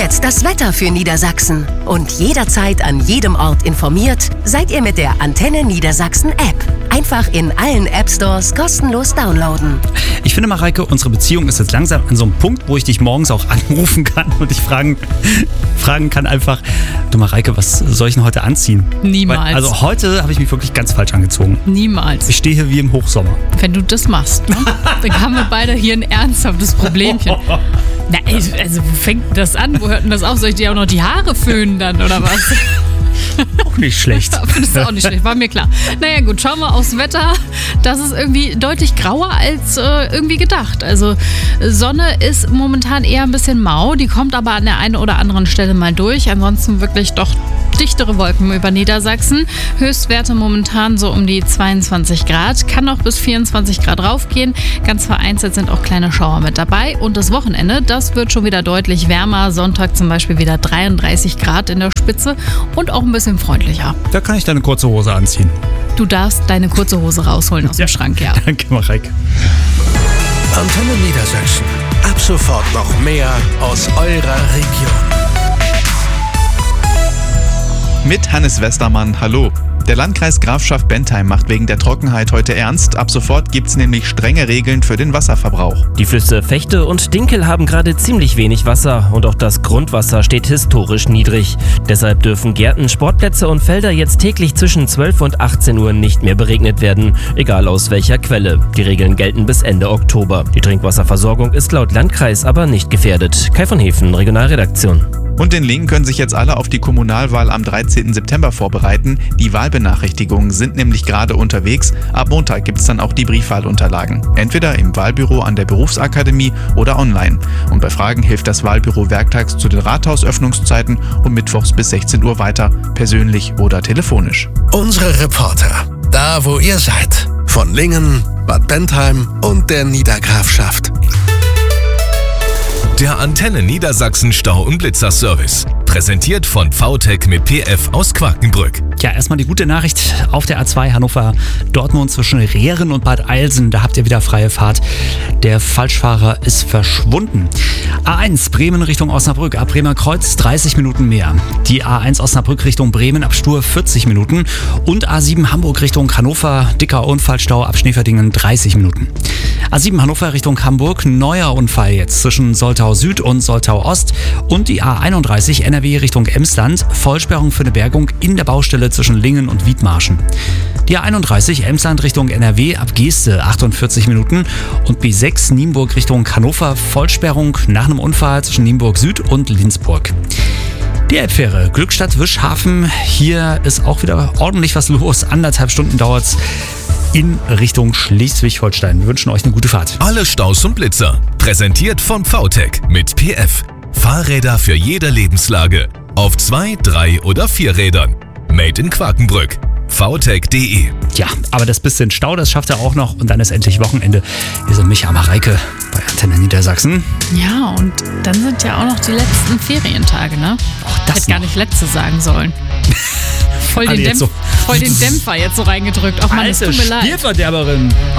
jetzt das Wetter für Niedersachsen. Und jederzeit an jedem Ort informiert seid ihr mit der Antenne Niedersachsen App. Einfach in allen App-Stores kostenlos downloaden. Ich finde, Mareike, unsere Beziehung ist jetzt langsam an so einem Punkt, wo ich dich morgens auch anrufen kann und dich fragen kann einfach, du Mareike, was soll ich denn heute anziehen? Niemals. Weil, also heute habe ich mich wirklich ganz falsch angezogen. Niemals. Ich stehe hier wie im Hochsommer. Wenn du das machst, ne? Dann haben wir beide hier ein ernsthaftes Problemchen. Na, also wo fängt das an? Wo hört denn das auf? Soll ich dir auch noch die Haare föhnen dann, oder was? Auch nicht schlecht. Findest du auch nicht schlecht, war mir klar. Naja gut, schauen wir aufs Wetter. Das ist irgendwie deutlich grauer als irgendwie gedacht. Also Sonne ist momentan eher ein bisschen mau, die kommt aber an der einen oder anderen Stelle mal durch. Ansonsten wirklich doch dichtere Wolken über Niedersachsen. Höchstwerte momentan so um die 22 Grad. Kann noch bis 24 Grad raufgehen. Ganz vereinzelt sind auch kleine Schauer mit dabei. Und das Wochenende, das wird schon wieder deutlich wärmer. Sonntag zum Beispiel wieder 33 Grad in der Spitze und auch ein bisschen freundlicher. Da kann ich deine kurze Hose anziehen. Du darfst deine kurze Hose rausholen aus dem Schrank, ja. Danke, Mareike. Antenne Niedersachsen. Ab sofort noch mehr aus eurer Region. Mit Hannes Westermann, hallo. Der Landkreis Grafschaft Bentheim macht wegen der Trockenheit heute ernst. Ab sofort gibt's nämlich strenge Regeln für den Wasserverbrauch. Die Flüsse Vechte und Dinkel haben gerade ziemlich wenig Wasser und auch das Grundwasser steht historisch niedrig. Deshalb dürfen Gärten, Sportplätze und Felder jetzt täglich zwischen 12 und 18 Uhr nicht mehr beregnet werden, egal aus welcher Quelle. Die Regeln gelten bis Ende Oktober. Die Trinkwasserversorgung ist laut Landkreis aber nicht gefährdet. Kai von Hefen, Regionalredaktion. Und in Lingen können sich jetzt alle auf die Kommunalwahl am 13. September vorbereiten. Die Wahlbenachrichtigungen sind nämlich gerade unterwegs. Ab Montag gibt es dann auch die Briefwahlunterlagen. Entweder im Wahlbüro an der Berufsakademie oder online. Und bei Fragen hilft das Wahlbüro werktags zu den Rathausöffnungszeiten und mittwochs bis 16 Uhr weiter, persönlich oder telefonisch. Unsere Reporter, da wo ihr seid. Von Lingen, Bad Bentheim und der Niedergrafschaft. Der Antenne Niedersachsen Stau- und Blitzerservice. Präsentiert von VTech mit PF aus Quakenbrück. Ja, erstmal die gute Nachricht auf der A2 Hannover-Dortmund zwischen Rehren und Bad Eilsen. Da habt ihr wieder freie Fahrt. Der Falschfahrer ist verschwunden. A1 Bremen Richtung Osnabrück. Ab Bremer Kreuz 30 Minuten mehr. Die A1 Osnabrück Richtung Bremen ab Stur 40 Minuten. Und A7 Hamburg Richtung Hannover. Dicker Unfallstau ab Schneeverdingen 30 Minuten. A7 Hannover Richtung Hamburg. Neuer Unfall jetzt zwischen Soltau Süd und Soltau Ost. Und die A31 NRW Richtung Emsland. Vollsperrung für eine Bergung in der Baustelle zwischen Lingen und Wiedmarschen. Die A31 Emsland Richtung NRW ab Geeste 48 Minuten und B6 Nienburg Richtung Hannover Vollsperrung nach einem Unfall zwischen Nienburg Süd und Lindsburg. Die Elbfähre Glückstadt-Wischhafen, hier ist auch wieder ordentlich was los. 1,5 Stunden dauert's in Richtung Schleswig-Holstein. Wir wünschen euch eine gute Fahrt. Alle Staus und Blitzer. Präsentiert von VTech mit PF. Fahrräder für jede Lebenslage. Auf 2, 3 oder 4 Rädern. Made in Quakenbrück. VTech.de. Ja, aber das bisschen Stau, das schafft er auch noch und dann ist endlich Wochenende. Hier sind Micha, Mareike bei Antenne Niedersachsen. Ja, und dann sind ja auch noch die letzten Ferientage, ne? Auch das hätte gar nicht letzte sagen sollen. Voll den Dämpfer jetzt so reingedrückt. Ach man, es tut mir leid. Spielverderberin.